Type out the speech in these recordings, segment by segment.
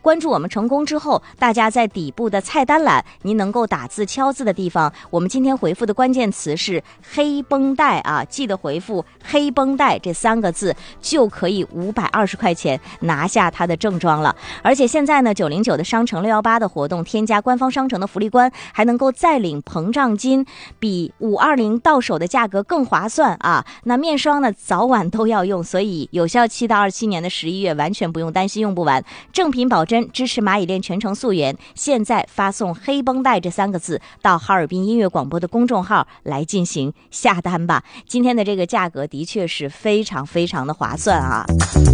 关注我们成功之后，大家在底部的菜单栏，您能够打字敲字的地方，我们今天回复的关键词是黑绷带啊，记得回复黑绷带这3个字，就可以520块钱拿下它的正装了。而且现在呢，909的商城618的活动，添加官方商城的福利关，还能够再领膨胀金，比520到手的价格更划算啊。那面霜呢，早晚都要用，所以有效期到27年的11月，完全不用担心用不完。正品保真，支持蚂蚁链全程溯源。现在发送黑绷带这3个字到哈尔滨音乐广播的公众号来进行下单吧。今天的这个价格的确是非常非常的划算啊。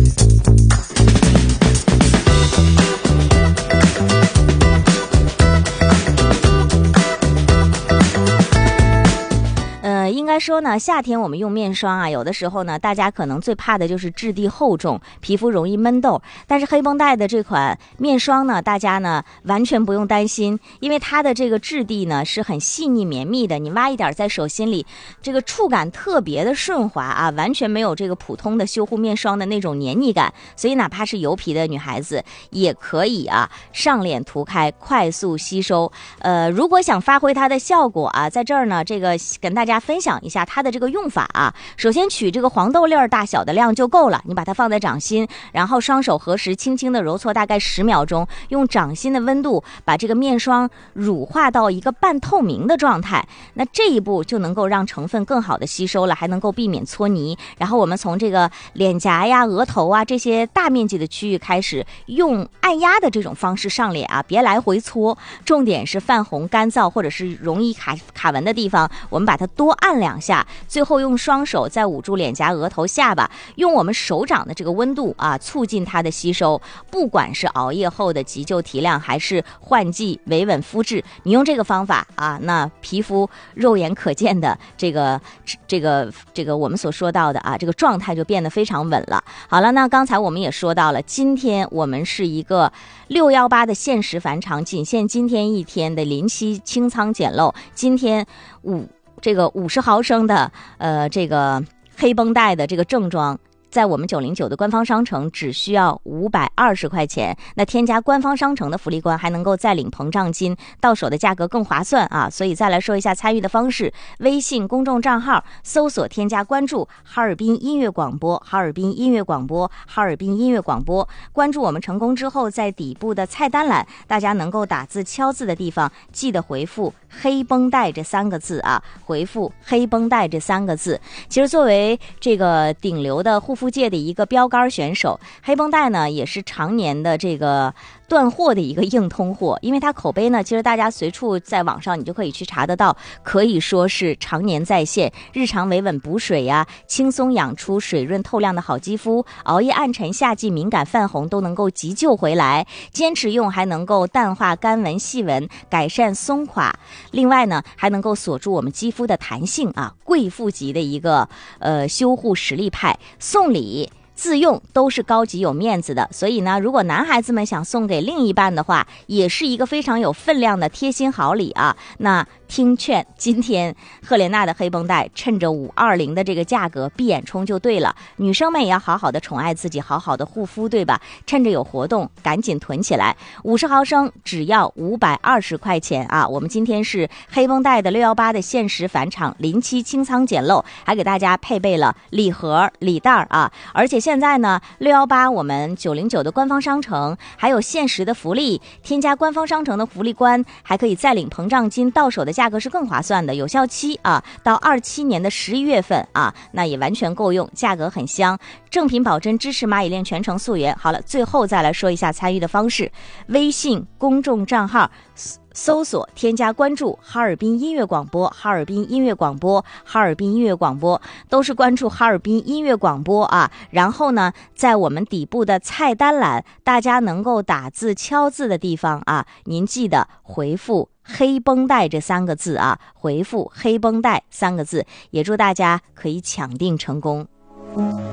应该说呢，夏天我们用面霜啊，有的时候呢，大家可能最怕的就是质地厚重，皮肤容易闷痘。但是黑绷带的这款面霜呢，大家呢完全不用担心，因为它的这个质地呢是很细腻绵密的，你挖一点在手心里，这个触感特别的顺滑啊，完全没有这个普通的修护面霜的那种黏腻感。所以哪怕是油皮的女孩子也可以啊，上脸涂开，快速吸收。如果想发挥它的效果啊，在这儿呢，这个跟大家分享一下它的这个用法啊。首先取这个黄豆粒儿大小的量就够了，你把它放在掌心，然后双手合十，轻轻的揉搓大概10秒钟，用掌心的温度把这个面霜乳化到一个半透明的状态。那这一步就能够让成分更好的吸收了，还能够避免搓泥。然后我们从这个脸颊呀、额头啊这些大面积的区域开始，用按压的这种方式上脸啊，别来回搓。重点是泛红、干燥或者是容易卡纹的地方，我们把它多按2下，最后用双手再捂住脸颊、额头、下巴，用我们手掌的这个温度啊，促进它的吸收。不管是熬夜后的急救提亮，还是换季维稳肤质，你用这个方法啊，那皮肤肉眼可见的这个我们所说到的啊，这个状态就变得非常稳了。好了，那刚才我们也说到了，今天我们是一个618的限时返场，仅限今天一天的临期清仓捡漏。今天50毫升的这个黑绷带的这个正装，在我们909的官方商城只需要520块钱，那添加官方商城的福利关，还能够再领膨胀金，到手的价格更划算啊！所以再来说一下参与的方式：微信公众账号搜索添加关注哈尔滨音乐广播，哈尔滨音乐广播，哈尔滨音乐广播。关注我们成功之后，在底部的菜单栏，大家能够打字敲字的地方，记得回复黑绷带这3个字啊，回复黑绷带这3个字。其实作为这个顶流的护肤界的一个标杆选手，黑绷带呢也是常年的这个断货的一个硬通货，因为它口碑呢，其实大家随处在网上你就可以去查得到，可以说是常年在线，日常维稳补水呀，轻松养出水润透亮的好肌肤，熬夜暗沉、夏季敏感泛红都能够急救回来，坚持用还能够淡化干纹细纹，改善松垮，另外呢还能够锁住我们肌肤的弹性啊，贵妇级的一个修护实力派。送礼自用都是高级有面子的，所以呢，如果男孩子们想送给另一半的话，也是一个非常有分量的贴心好礼啊。那听劝，今天赫莲娜的黑绷带趁着520的这个价格闭眼冲就对了。女生们也要好好的宠爱自己，好好的护肤，对吧？趁着有活动赶紧囤起来，50毫升只要520块钱啊！我们今天是黑绷带的618的限时返场，临期清仓捡漏，还给大家配备了礼盒礼袋啊！而且现在呢，618我们909的官方商城还有限时的福利，添加官方商城的福利关，还可以再领膨胀金，到手的价格是更划算的，有效期啊到27年的11月份啊，那也完全够用，价格很香，正品保真，支持蚂蚁链全程溯源。好了，最后再来说一下参与的方式：微信公众账号搜索添加关注哈尔滨音乐广播，哈尔滨音乐广播，哈尔滨音乐广播，都是关注哈尔滨音乐广播啊。然后呢，在我们底部的菜单栏，大家能够打字敲字的地方啊，您记得回复黑绷带这3个字啊，回复黑绷带3个字，也祝大家可以抢订成功。